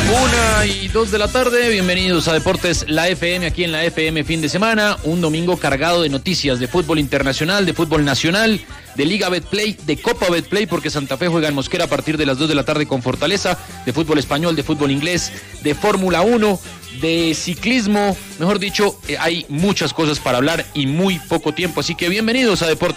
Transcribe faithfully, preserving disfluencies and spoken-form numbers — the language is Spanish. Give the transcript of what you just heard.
Una y dos de la tarde, bienvenidos a Deportes La F M, aquí en la F M fin de semana, un domingo cargado de noticias de fútbol internacional, de fútbol nacional, de Liga Betplay, de Copa Betplay, porque Santa Fe juega en Mosquera a partir de las dos de la tarde con Fortaleza, de fútbol español, de fútbol inglés, de Fórmula uno, de ciclismo, mejor dicho, eh, hay muchas cosas para hablar y muy poco tiempo, así que bienvenidos a Deportes